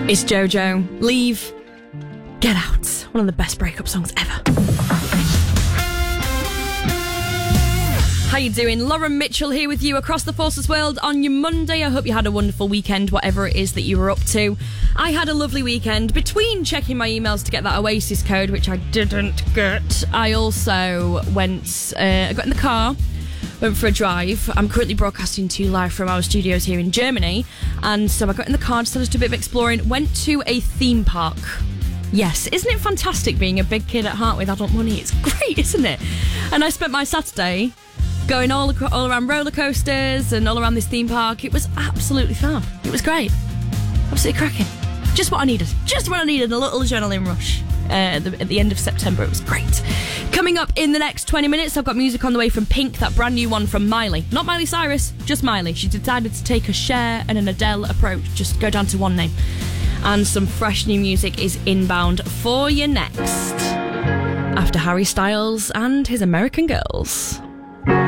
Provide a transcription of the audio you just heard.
It's JoJo. Leave. Get Out. One of the best breakup songs ever. How you doing? Lauren Mitchell here with you across the Forces world on your Monday. I hope you had a wonderful weekend, whatever it is that you were up to. I had a lovely weekend. Between checking my emails to get that Oasis code, which I didn't get, I also went, I got in the car, went for a drive. I'm currently broadcasting to you live from our studios here in Germany. And so I got in the car, decided to do a bit of exploring, went to a theme park. Yes, isn't it fantastic being a big kid at heart with adult money? It's great, isn't it? And I spent my Saturday going all around roller coasters and all around this theme park. It was absolutely fab. It was great. Absolutely cracking. Just what I needed. Just what I needed. A little adrenaline rush at the end of September. It was great. Coming up in the next 20 minutes, I've got music on the way from Pink, that brand new one from Miley. Not Miley Cyrus, just Miley. She decided to take a Cher and an Adele approach. Just go down to one name. And some fresh new music is inbound for you next. After Harry Styles and his American Girls.